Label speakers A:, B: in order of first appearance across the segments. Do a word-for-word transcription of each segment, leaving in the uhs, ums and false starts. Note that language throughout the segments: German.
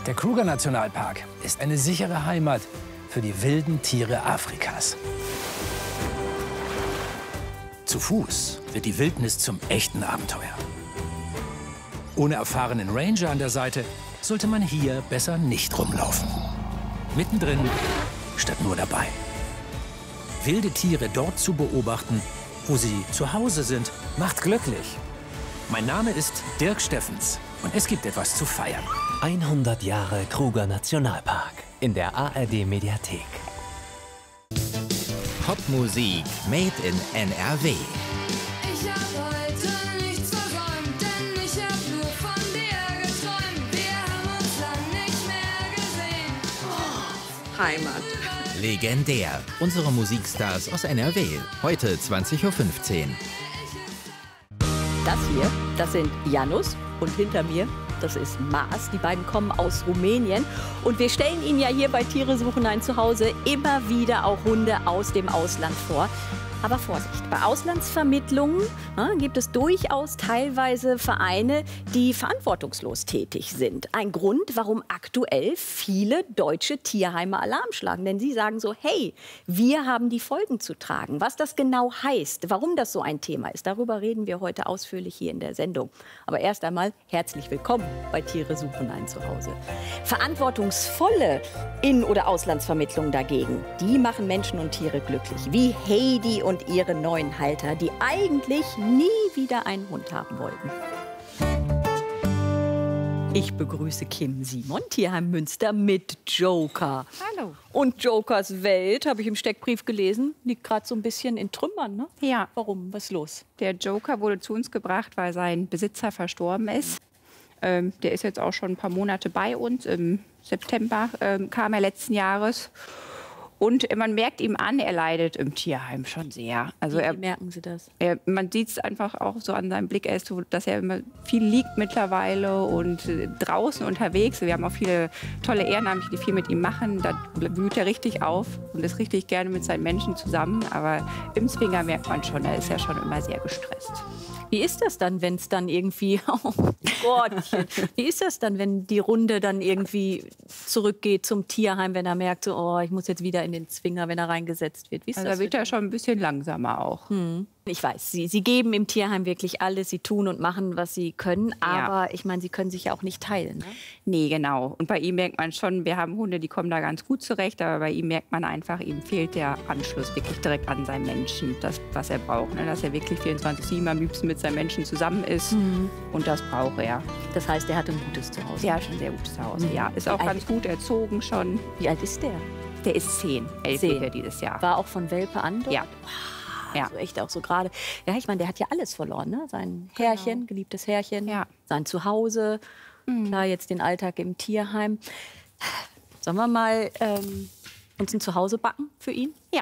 A: Der Kruger-Nationalpark ist eine sichere Heimat für die wilden Tiere Afrikas. Zu Fuß wird die Wildnis zum echten Abenteuer. Ohne erfahrenen Ranger an der Seite sollte man hier besser nicht rumlaufen. Mittendrin statt nur dabei. Wilde Tiere dort zu beobachten, wo sie zu Hause sind, macht glücklich. Mein Name ist Dirk Steffens und es gibt etwas zu feiern.
B: hundert Jahre Kruger Nationalpark in der A R D Mediathek.
C: Popmusik made in N R W.
D: Ich hab heute nichts versäumt, denn ich hab nur von dir geträumt. Wir haben uns lang nicht mehr gesehen. Oh.
E: Heimat.
C: Legendär. Unsere Musikstars aus N R W. Heute zwanzig Uhr fünfzehn.
F: Das hier, das sind Janus und hinter mir, das ist Mars. Die beiden kommen aus Rumänien und wir stellen Ihnen ja hier bei Tiere suchen ein Zuhause immer wieder auch Hunde aus dem Ausland vor. Aber Vorsicht, bei Auslandsvermittlungen ja, gibt es durchaus teilweise Vereine, die verantwortungslos tätig sind. Ein Grund, warum aktuell viele deutsche Tierheime Alarm schlagen. Denn sie sagen so, hey, wir haben die Folgen zu tragen. Was das genau heißt, warum das so ein Thema ist, darüber reden wir heute ausführlich hier in der Sendung. Aber erst einmal herzlich willkommen bei Tiere suchen ein Zuhause. Verantwortungsvolle In- oder Auslandsvermittlungen dagegen, die machen Menschen und Tiere glücklich. Wie Heidi und und ihre neuen Halter, die eigentlich nie wieder einen Hund haben wollten. Ich begrüße Kim Simon, Tierheim Münster mit Joker.
G: Hallo.
F: Und Jokers Welt, habe ich im Steckbrief gelesen, liegt gerade so ein bisschen in Trümmern, ne?
G: Ja.
F: Warum? Was ist los?
G: Der Joker wurde zu uns gebracht, weil sein Besitzer verstorben ist. Ähm, der ist jetzt auch schon ein paar Monate bei uns. Im September ähm, kam er letzten Jahres. Und man merkt ihm an, er leidet im Tierheim schon sehr. Also
F: Wie
G: er,
F: merken Sie das?
G: Er, man sieht es einfach auch so an seinem Blick, er ist so, dass er immer viel liegt mittlerweile und äh, draußen unterwegs. Wir haben auch viele tolle Ehrenamtliche, die viel mit ihm machen. Da blüht er richtig auf und ist richtig gerne mit seinen Menschen zusammen. Aber im Zwinger merkt man schon, er ist ja schon immer sehr gestresst.
F: Wie ist das dann, wenn es dann irgendwie, oh Gottchen, wie ist das dann, wenn die Runde dann irgendwie zurückgeht zum Tierheim, wenn er merkt, so, oh, ich muss jetzt wieder in den Zwinger, wenn er reingesetzt wird? Wie ist
G: Also
F: das
G: da wird er schon ein bisschen langsamer auch.
F: Hm. Ich weiß, sie, sie geben im Tierheim wirklich alles, sie tun und machen, was sie können, aber ja. Ich meine, sie können sich ja auch nicht teilen. Ne?
G: Nee, genau. Und bei ihm merkt man schon, wir haben Hunde, die kommen da ganz gut zurecht, aber bei ihm merkt man einfach, ihm fehlt der Anschluss wirklich direkt an seinen Menschen, das, was er braucht. Ne? Dass er wirklich vierundzwanzig sieben am liebsten mit seinen Menschen zusammen ist mhm. und das braucht er.
F: Das heißt, er hat ein gutes Zuhause?
G: Ja, schon ein sehr gutes Zuhause, mhm. ja. Ist auch
F: Wie
G: ganz gut erzogen schon.
F: Wie alt ist der?
G: Der ist zehn, elf wird er dieses Jahr.
F: War auch von Welpe an dort?
G: Ja. Ja.
F: Also echt auch so gerade. Ja, ich meine, der hat ja alles verloren, ne? Sein Herrchen, genau. Geliebtes Herrchen, ja. Sein Zuhause, mhm. klar, jetzt den Alltag im Tierheim. Sollen wir mal ähm, uns ein Zuhause backen für ihn?
G: Ja.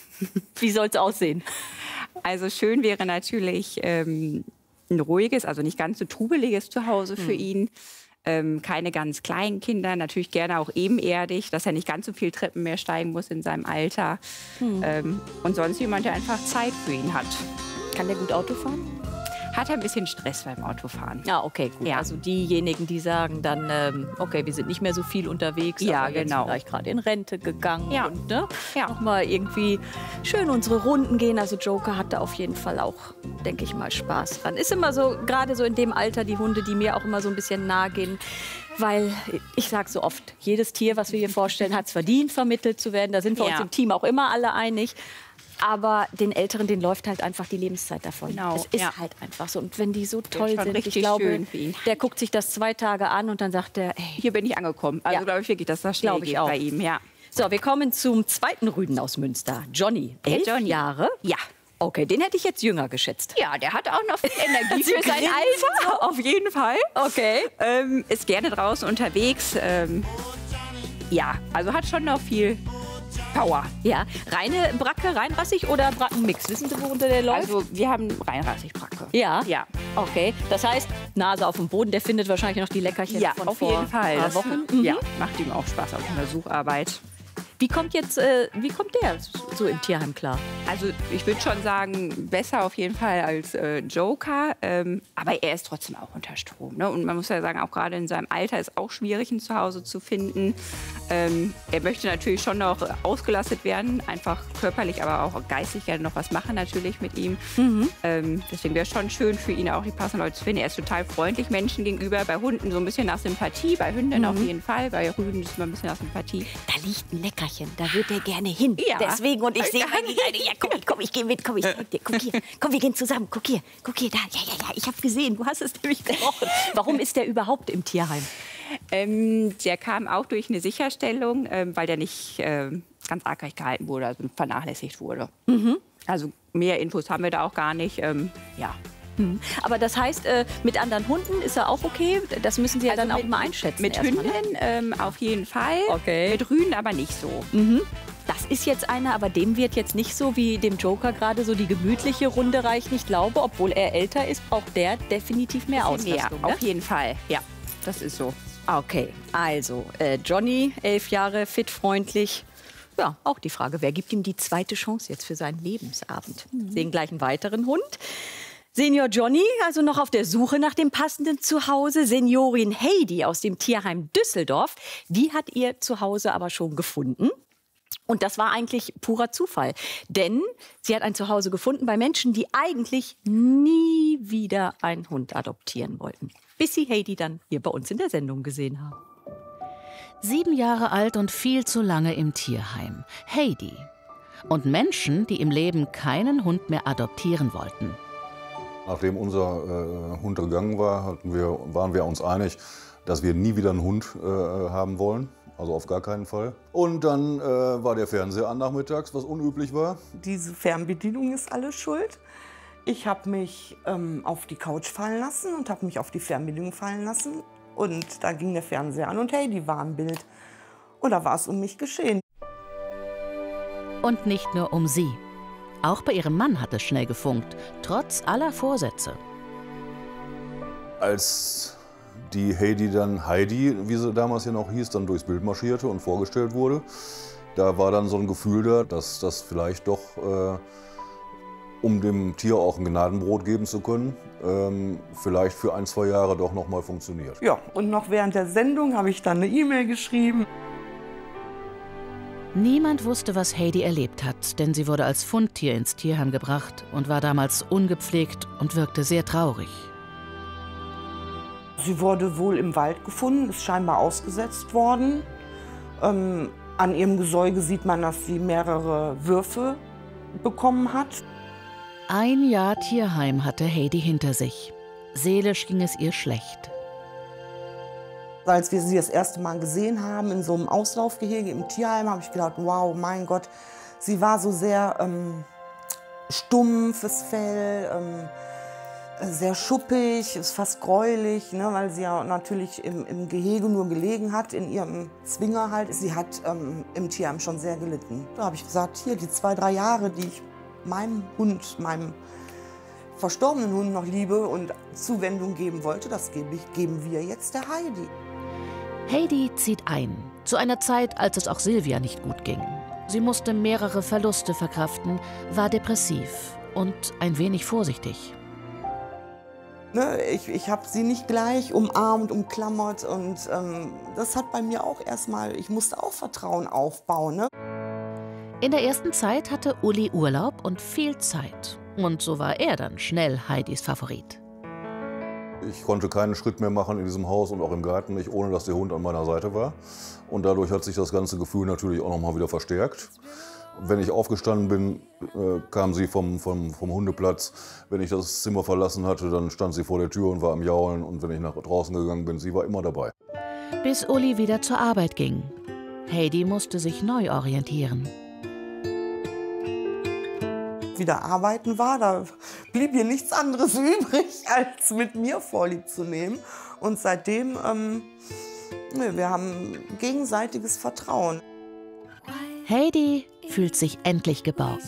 F: Wie soll es aussehen?
G: Also schön wäre natürlich ähm, ein ruhiges, also nicht ganz so trubeliges Zuhause für mhm. ihn. Ähm, keine ganz kleinen Kinder, natürlich gerne auch ebenerdig, dass er nicht ganz so viel Treppen mehr steigen muss in seinem Alter. Hm. Ähm, und sonst jemand, der einfach Zeit für ihn hat.
F: Kann der gut Auto fahren?
G: Hat er ein bisschen Stress beim Autofahren.
F: Ja, okay, gut. Ja. Also diejenigen, die sagen dann, ähm, okay, wir sind nicht mehr so viel unterwegs,
G: ja,
F: aber jetzt
G: genau.
F: vielleicht gerade in Rente gegangen
G: ja.
F: und ne,
G: ja.
F: noch mal irgendwie schön unsere Runden gehen. Also Joker hat da auf jeden Fall auch, denke ich mal, Spaß dran. Ist immer so, gerade so in dem Alter, die Hunde, die mir auch immer so ein bisschen nahe gehen. Weil, ich sage so oft, jedes Tier, was wir hier vorstellen, hat es verdient, vermittelt zu werden. Da sind wir ja. uns im Team auch immer alle einig. Aber den Älteren, denen läuft halt einfach die Lebenszeit davon.
G: Genau,
F: es ist
G: ja.
F: halt einfach so. Und wenn die so toll sind, ich glaube,
G: schön für ihn.
F: Der guckt sich das zwei Tage an und dann sagt er, hey,
G: hier bin ich angekommen. Also
F: ja.
G: glaube ich wirklich, dass das schnell geht bei ihm. Ja.
F: So, wir kommen zum zweiten Rüden aus Münster. Johnny, elf
G: hey, Johnny.
F: Jahre.
G: Ja.
F: Okay, den hätte ich jetzt jünger geschätzt.
G: Ja, der hat auch noch viel Energie für sein Alter. Auf jeden Fall.
F: Okay.
G: Ähm, ist gerne draußen unterwegs. Ähm, ja, also hat schon noch viel Power.
F: Ja, reine Bracke, reinrassig oder Brackenmix? Wissen Sie, worunter der läuft?
G: Also wir haben reinrassig Bracke.
F: Ja?
G: Ja.
F: Okay, das heißt, Nase auf dem Boden, der findet wahrscheinlich noch die Leckerchen
G: ja,
F: von
G: auf
F: vor
G: jeden Fall.
F: ein paar Wochen. Mhm.
G: Ja, macht ihm auch Spaß auf der Sucharbeit.
F: Wie kommt jetzt, äh, wie kommt der so im Tierheim klar?
G: Also ich würde schon sagen, besser auf jeden Fall als äh, Joker. Ähm, aber er ist trotzdem auch unter Strom. Ne? Und man muss ja sagen, auch gerade in seinem Alter ist auch schwierig, ein Zuhause zu finden. Ähm, er möchte natürlich schon noch ausgelastet werden, einfach körperlich, aber auch geistig gerne noch was machen natürlich mit ihm. Mhm. Ähm, deswegen wäre es schon schön für ihn auch, die passenden Leute zu finden. Er ist total freundlich Menschen gegenüber, bei Hunden so ein bisschen nach Sympathie, bei Hünden mhm. auf jeden Fall, bei Rüden ist man ein bisschen nach Sympathie.
F: Da liegt ein Leckerchen, da wird er gerne hin.
G: Ja.
F: Deswegen, und ich sehe meine Kleine, ja komm, komm, ich gehe mit, komm, ich zeig dir, guck hier, komm, wir gehen zusammen, guck hier, guck hier, da, ja, ja, ja, ich habe gesehen, du hast es nämlich gebrochen. Warum ist der überhaupt im Tierheim?
G: Ähm, der kam auch durch eine Sicherstellung, ähm, weil der nicht äh, ganz argreich gehalten wurde, also vernachlässigt wurde. Mhm. Also mehr Infos haben wir da auch gar nicht, ähm, ja.
F: Mhm. Aber das heißt, äh, mit anderen Hunden ist er auch okay? Das müssen Sie ja
G: also
F: dann
G: mit,
F: auch mal einschätzen.
G: Mit
F: Hunden
G: ne? ähm, auf jeden Fall,
F: okay.
G: Mit Rüden aber nicht so.
F: Mhm. Das ist jetzt einer, aber dem wird jetzt nicht so wie dem Joker gerade so die gemütliche Runde reichen. Ich glaube, obwohl er älter ist, braucht der definitiv mehr Auslastung.
G: Mehr,
F: ne?
G: auf jeden Fall, ja, das ist so.
F: Okay, also äh, Johnny, elf Jahre, fit, freundlich. Ja, auch die Frage, wer gibt ihm die zweite Chance jetzt für seinen Lebensabend? Mhm. Sehen gleich einen weiteren Hund. Senior Johnny, also noch auf der Suche nach dem passenden Zuhause. Seniorin Heidi aus dem Tierheim Düsseldorf, die hat ihr Zuhause aber schon gefunden. Und das war eigentlich purer Zufall. Denn sie hat ein Zuhause gefunden bei Menschen, die eigentlich nie wieder einen Hund adoptieren wollten. Bis sie Heidi dann hier bei uns in der Sendung gesehen haben.
E: Sieben Jahre alt und viel zu lange im Tierheim. Heidi. Und Menschen, die im Leben keinen Hund mehr adoptieren wollten.
H: Nachdem unser äh, Hund gegangen war, hatten wir, waren wir uns einig, dass wir nie wieder einen Hund äh, haben wollen. Also auf gar keinen Fall. Und dann äh, war der Fernseher an nachmittags, was unüblich war.
I: Diese Fernbedienung ist alles schuld. Ich habe mich ähm, auf die Couch fallen lassen und habe mich auf die Fernbedienung fallen lassen. Und da ging der Fernseher an und hey, die war im Bild. Und da war es um mich geschehen.
E: Und nicht nur um sie. Auch bei ihrem Mann hat es schnell gefunkt, trotz aller Vorsätze.
H: Als die Heidi dann Heidi, wie sie damals ja noch hieß, dann durchs Bild marschierte und vorgestellt wurde, da war dann so ein Gefühl da, dass das vielleicht doch, äh, um dem Tier auch ein Gnadenbrot geben zu können, ähm, vielleicht für ein, zwei Jahre doch noch mal funktioniert.
I: Ja, und noch während der Sendung habe ich dann eine E-Mail geschrieben.
E: Niemand wusste, was Heidi erlebt hat, denn sie wurde als Fundtier ins Tierheim gebracht und war damals ungepflegt und wirkte sehr traurig.
I: Sie wurde wohl im Wald gefunden, ist scheinbar ausgesetzt worden. Ähm, an ihrem Gesäuge sieht man, dass sie mehrere Würfe bekommen hat.
E: Ein Jahr Tierheim hatte Heidi hinter sich. Seelisch ging es ihr schlecht.
I: Als wir sie das erste Mal gesehen haben in so einem Auslaufgehege im Tierheim, habe ich gedacht, wow, mein Gott, sie war so sehr ähm, stumpfes Fell, ähm, sehr schuppig, ist fast gräulich, ne, weil sie ja natürlich im, im Gehege nur gelegen hat, in ihrem Zwinger halt. Sie hat ähm, im Tierheim schon sehr gelitten. Da habe ich gesagt, hier, die zwei, drei Jahre, die ich meinem Hund, meinem verstorbenen Hund noch Liebe und Zuwendung geben wollte, das gebe ich, geben wir jetzt der Heidi.
E: Heidi zieht ein, zu einer Zeit, als es auch Silvia nicht gut ging. Sie musste mehrere Verluste verkraften, war depressiv und ein wenig vorsichtig.
I: Ne, ich ich habe sie nicht gleich umarmt, umklammert und ähm, das hat bei mir auch erstmal, ich musste auch Vertrauen aufbauen. Ne?
E: In der ersten Zeit hatte Uli Urlaub und viel Zeit. Und so war er dann schnell Heidis Favorit.
H: Ich konnte keinen Schritt mehr machen in diesem Haus und auch im Garten nicht, ohne dass der Hund an meiner Seite war. Und dadurch hat sich das ganze Gefühl natürlich auch noch mal wieder verstärkt. Wenn ich aufgestanden bin, äh, kam sie vom, vom, vom Hundeplatz. Wenn ich das Zimmer verlassen hatte, dann stand sie vor der Tür und war am Jaulen. Und wenn ich nach draußen gegangen bin, sie war immer dabei.
E: Bis Uli wieder zur Arbeit ging. Heidi musste sich neu orientieren.
I: Wieder arbeiten war, da blieb ihr nichts anderes übrig, als mit mir Vorlieb zu nehmen. Und seitdem, ähm, wir haben gegenseitiges Vertrauen.
E: Heidi fühlt sich endlich geborgen.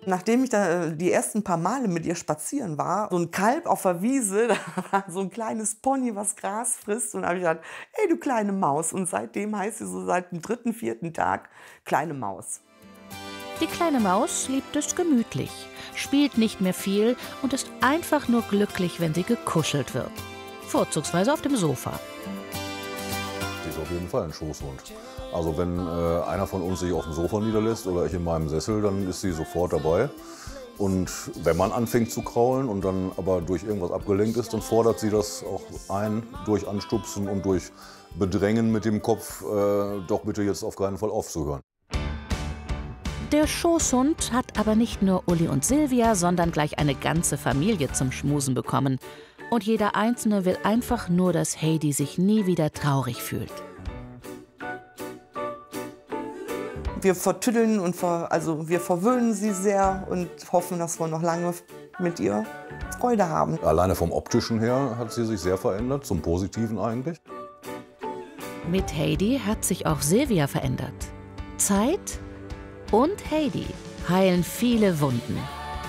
I: Nachdem ich da die ersten paar Male mit ihr spazieren war, so ein Kalb auf der Wiese, da war so ein kleines Pony, was Gras frisst. Und da habe ich gesagt, ey, du kleine Maus. Und seitdem heißt sie so seit dem dritten, vierten Tag kleine Maus.
E: Die kleine Maus liebt es gemütlich, spielt nicht mehr viel und ist einfach nur glücklich, wenn sie gekuschelt wird. Vorzugsweise auf dem Sofa.
H: Sie ist auf jeden Fall ein Schoßhund. Also wenn äh, einer von uns sich auf dem Sofa niederlässt oder ich in meinem Sessel, dann ist sie sofort dabei. Und wenn man anfängt zu kraulen und dann aber durch irgendwas abgelenkt ist, dann fordert sie das auch ein, durch Anstupsen und durch Bedrängen mit dem Kopf, äh, doch bitte jetzt auf keinen Fall aufzuhören.
E: Der Schoßhund hat aber nicht nur Uli und Silvia, sondern gleich eine ganze Familie zum Schmusen bekommen. Und jeder Einzelne will einfach nur, dass Heidi sich nie wieder traurig fühlt.
I: Wir vertüddeln und ver, also wir verwöhnen sie sehr und hoffen, dass wir noch lange mit ihr Freude haben.
H: Alleine vom Optischen her hat sie sich sehr verändert, zum Positiven eigentlich.
E: Mit Heidi hat sich auch Silvia verändert. Zeit und Heidi heilen viele Wunden.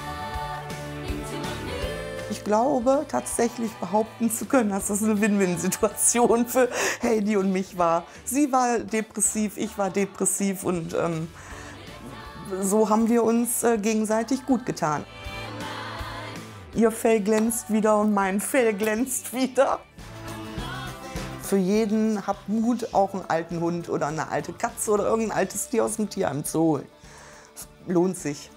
I: Ich glaube, tatsächlich behaupten zu können, dass das eine Win-Win-Situation für Heidi und mich war. Sie war depressiv, ich war depressiv und ähm, so haben wir uns äh, gegenseitig gut getan. Ihr Fell glänzt wieder und mein Fell glänzt wieder. Für jeden habt Mut, auch einen alten Hund oder eine alte Katze oder irgendein altes Tier aus dem Tierheim zu holen. Lohnt sich.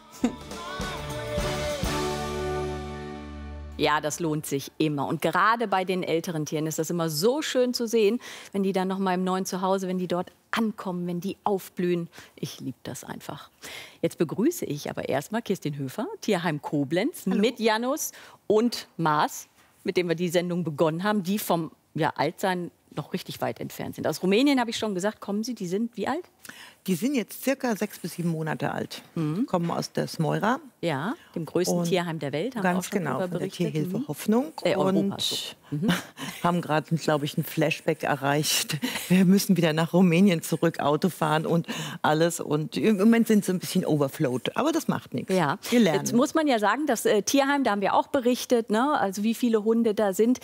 F: Ja, das lohnt sich immer. Und gerade bei den älteren Tieren ist das immer so schön zu sehen, wenn die dann noch mal im neuen Zuhause, wenn die dort ankommen, wenn die aufblühen. Ich liebe das einfach. Jetzt begrüße ich aber erstmal Kirstin Höfer, Tierheim Koblenz, Hallo. Mit Janus und Mars, mit dem wir die Sendung begonnen haben, die vom ja, Altsein noch richtig weit entfernt sind. Aus Rumänien habe ich schon gesagt, kommen Sie, die sind wie alt?
J: Die sind jetzt circa sechs bis sieben Monate alt. Mhm. Kommen aus der Smoira.
F: Ja, dem größten und Tierheim der Welt. Haben
J: ganz
F: auch schon
J: genau, von der Tierhilfe
F: mhm.
J: Hoffnung.
F: Äh,
J: und mhm. haben gerade, glaube ich, ein Flashback erreicht. Wir müssen wieder nach Rumänien zurück, Auto fahren und alles. Und im Moment sind sie ein bisschen overflowed. Aber das macht nichts.
F: Ja.
J: Wir lernen.
F: Jetzt muss man ja sagen, das äh, Tierheim, da haben wir auch berichtet, ne? Also wie viele Hunde da sind.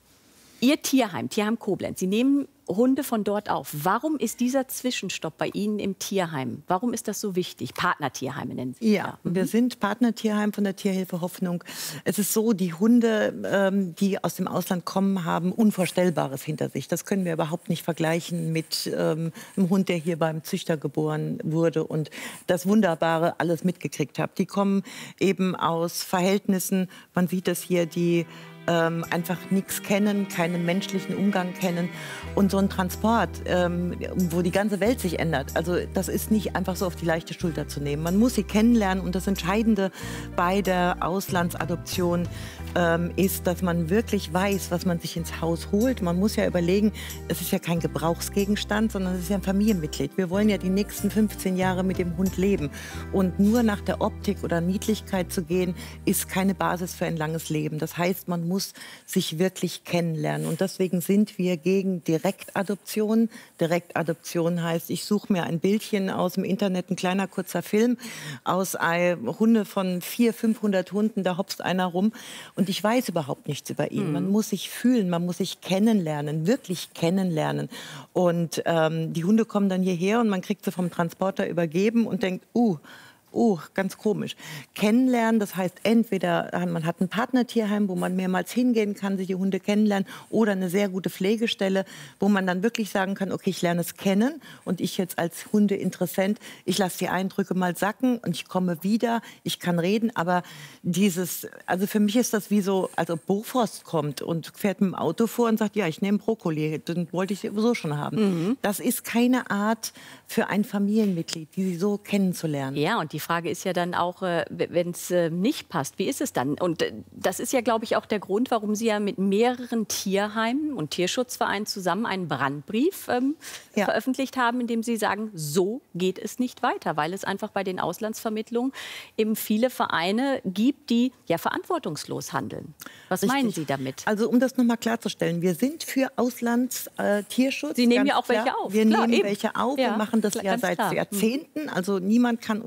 F: Ihr Tierheim, Tierheim Koblenz, Sie nehmen Hunde von dort auf. Warum ist dieser Zwischenstopp bei Ihnen im Tierheim? Warum ist das so wichtig? Partnertierheime nennen Sie
J: ja. Ja, mhm. wir sind Partnertierheim von der Tierhilfe Hoffnung. Es ist so, die Hunde, ähm, die aus dem Ausland kommen, haben Unvorstellbares hinter sich. Das können wir überhaupt nicht vergleichen mit ähm, einem Hund, der hier beim Züchter geboren wurde und das Wunderbare alles mitgekriegt hat. Die kommen eben aus Verhältnissen, man sieht das hier, die Ähm, einfach nichts kennen, keinen menschlichen Umgang kennen. Und so ein Transport, ähm, wo die ganze Welt sich ändert, also das ist nicht einfach so auf die leichte Schulter zu nehmen. Man muss sie kennenlernen und das Entscheidende bei der Auslandsadoption ähm, ist, dass man wirklich weiß, was man sich ins Haus holt. Man muss ja überlegen, es ist ja kein Gebrauchsgegenstand, sondern es ist ja ein Familienmitglied. Wir wollen ja die nächsten fünfzehn Jahre mit dem Hund leben. Und nur nach der Optik oder Niedlichkeit zu gehen, ist keine Basis für ein langes Leben. Das heißt, man muss sich wirklich kennenlernen. Und deswegen sind wir gegen Direktadoption. Direktadoption heißt, ich suche mir ein Bildchen aus dem Internet, ein kleiner kurzer Film aus einer Hunde von vierhundert, fünfhundert Hunden, da hopst einer rum. Und ich weiß überhaupt nichts über ihn. Mhm. Man muss sich fühlen, man muss sich kennenlernen, wirklich kennenlernen. Und ähm, die Hunde kommen dann hierher und man kriegt sie vom Transporter übergeben und denkt, uh, Oh, ganz komisch. Kennenlernen, das heißt entweder man hat ein Partnertierheim, wo man mehrmals hingehen kann, sich die Hunde kennenlernen, oder eine sehr gute Pflegestelle, wo man dann wirklich sagen kann, okay, ich lerne es kennen und ich jetzt als Hundeinteressent, ich lasse die Eindrücke mal sacken und ich komme wieder, ich kann reden, aber dieses, also für mich ist das wie so, als ob Bofrost kommt und fährt mit dem Auto vor und sagt, ja, ich nehme Brokkoli, den wollte ich sowieso schon haben. Mhm. Das ist keine Art für ein Familienmitglied, die so kennenzulernen.
F: Ja, und die Frage ist ja dann auch, wenn es nicht passt, wie ist es dann? Und das ist ja, glaube ich, auch der Grund, warum Sie ja mit mehreren Tierheimen und Tierschutzvereinen zusammen einen Brandbrief ähm, ja. veröffentlicht haben, in dem Sie sagen, so geht es nicht weiter, weil es einfach bei den Auslandsvermittlungen eben viele Vereine gibt, die ja verantwortungslos handeln. Was Richtig. meinen Sie damit?
J: Also um das nochmal klarzustellen, wir sind für Auslandstierschutz.
F: Sie nehmen ja auch klar. welche auf.
J: Wir
F: klar,
J: nehmen
F: eben.
J: welche auf.
F: Ja,
J: wir machen das ja seit klar. Jahrzehnten. Also niemand kann uns unterstellen,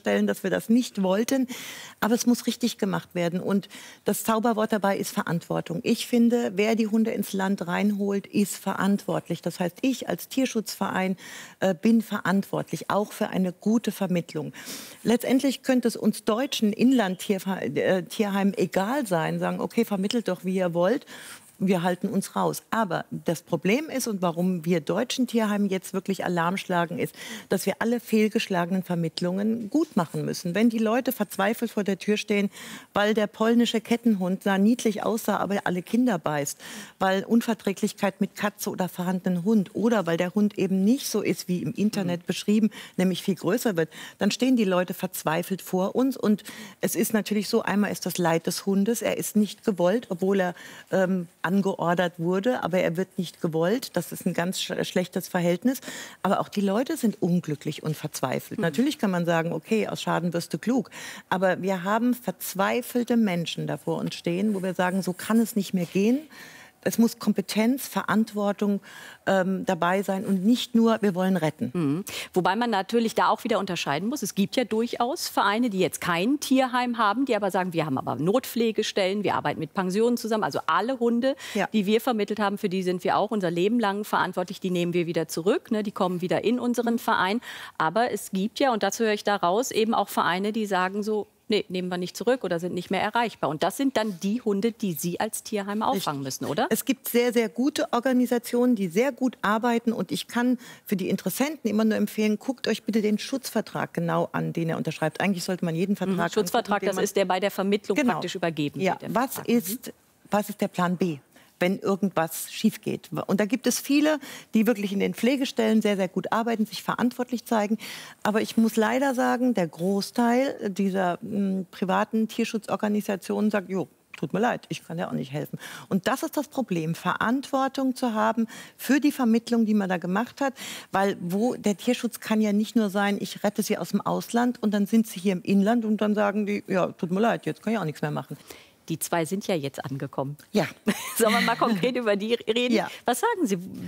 J: unterstellen, dass wir das nicht wollten. Aber es muss richtig gemacht werden. Und das Zauberwort dabei ist Verantwortung. Ich finde, wer die Hunde ins Land reinholt, ist verantwortlich. Das heißt, ich als Tierschutzverein äh, bin verantwortlich, auch für eine gute Vermittlung. Letztendlich könnte es uns deutschen Inlandtierheimen egal sein, sagen, okay, vermittelt doch, wie ihr wollt. Wir halten uns raus. Aber das Problem ist, und warum wir deutschen Tierheimen jetzt wirklich Alarm schlagen, ist, dass wir alle fehlgeschlagenen Vermittlungen gut machen müssen. Wenn die Leute verzweifelt vor der Tür stehen, weil der polnische Kettenhund sah niedlich aussah, aber alle Kinder beißt, weil Unverträglichkeit mit Katze oder vorhandenen Hund oder weil der Hund eben nicht so ist, wie im Internet mhm. beschrieben, nämlich viel größer wird, dann stehen die Leute verzweifelt vor uns. Und es ist natürlich so, einmal ist das Leid des Hundes, er ist nicht gewollt, obwohl er ähm, angeordert wurde, aber er wird nicht gewollt. Das ist ein ganz sch schlechtes Verhältnis. Aber auch die Leute sind unglücklich und verzweifelt. Mhm. Natürlich kann man sagen, okay, aus Schaden wirst du klug. Aber wir haben verzweifelte Menschen da vor uns stehen, wo wir sagen, so kann es nicht mehr gehen. Es muss Kompetenz, Verantwortung ähm, dabei sein und nicht nur, wir wollen retten.
F: Mhm. Wobei man natürlich da auch wieder unterscheiden muss. Es gibt ja durchaus Vereine, die jetzt kein Tierheim haben, die aber sagen, wir haben aber Notpflegestellen, wir arbeiten mit Pensionen zusammen. Also alle Hunde, ja. die wir vermittelt haben, für die sind wir auch unser Leben lang verantwortlich. Die nehmen wir wieder zurück, ne? Die kommen wieder in unseren Verein. Aber es gibt ja, und das höre ich da raus, eben auch Vereine, die sagen so, nee, nehmen wir nicht zurück oder sind nicht mehr erreichbar. Und das sind dann die Hunde, die Sie als Tierheim auffangen müssen, oder?
J: Es gibt sehr, sehr gute Organisationen, die sehr gut arbeiten. Und ich kann für die Interessenten immer nur empfehlen, guckt euch bitte den Schutzvertrag genau an, den er unterschreibt. Eigentlich sollte man jeden Vertrag...
F: Mhm. Schutzvertrag, das ist der bei der Vermittlung
J: genau.
F: praktisch übergeben
J: ja.
F: wird.
J: Was ist, was ist der Plan B? Wenn irgendwas schief geht. Und da gibt es viele, die wirklich in den Pflegestellen sehr, sehr gut arbeiten, sich verantwortlich zeigen. Aber ich muss leider sagen, der Großteil dieser m, privaten Tierschutzorganisationen sagt, jo, tut mir leid, ich kann ja auch nicht helfen. Und das ist das Problem, Verantwortung zu haben für die Vermittlung, die man da gemacht hat. Weil wo, der Tierschutz kann ja nicht nur sein, ich rette sie aus dem Ausland und dann sind sie hier im Inland und dann sagen die, ja, tut mir leid, jetzt kann ich auch nichts mehr machen.
F: Die zwei sind ja jetzt angekommen.
J: Ja.
F: Sollen wir mal konkret über die reden?
J: Ja.
F: Was sagen Sie?